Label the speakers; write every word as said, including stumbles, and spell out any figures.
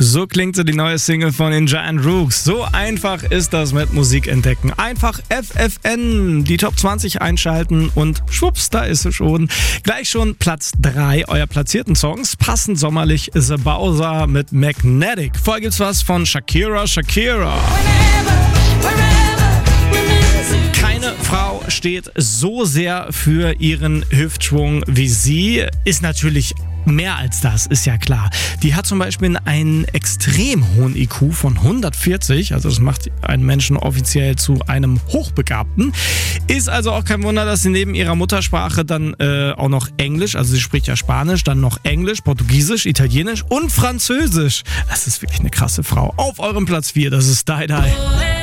Speaker 1: So klingt so die neue Single von den Giant Rooks. So einfach ist das mit Musik entdecken. Einfach F F N, die Top zwanzig einschalten und schwupps, da ist sie schon. Gleich schon Platz drei eurer platzierten Songs. Passend sommerlich The Bowser mit Magnetic. Vorher gibt's was von Shakira, Shakira. Keine Frau steht so sehr für ihren Hüftschwung wie sie. Ist natürlich mehr als das, ist ja klar. Die hat zum Beispiel einen extrem hohen I Q von hundertvierzig, also das macht einen Menschen offiziell zu einem Hochbegabten. Ist also auch kein Wunder, dass sie neben ihrer Muttersprache dann äh, auch noch Englisch, also sie spricht ja Spanisch, dann noch Englisch, Portugiesisch, Italienisch und Französisch. Das ist wirklich eine krasse Frau. Auf eurem Platz vier, das ist Die Die.